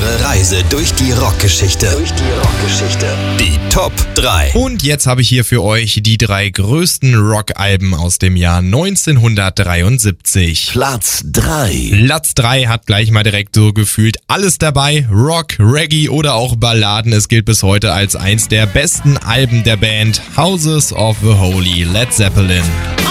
Eure Reise durch die Rockgeschichte. Die Top 3. Und jetzt habe ich hier für euch die 3 größten Rockalben aus dem Jahr 1973. Platz 3. Platz 3 hat gleich mal direkt so gefühlt alles dabei. Rock, Reggae oder auch Balladen. Es gilt bis heute als eins der besten Alben der Band Houses of the Holy, Led Zeppelin.